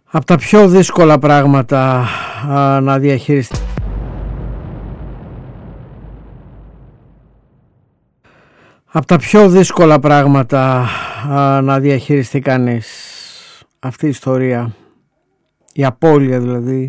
Από τα πιο δύσκολα πράγματα να διαχειριστεί. Από τα πιο δύσκολα πράγματα να διαχειριστεί κανείς αυτή η ιστορία, η απώλεια δηλαδή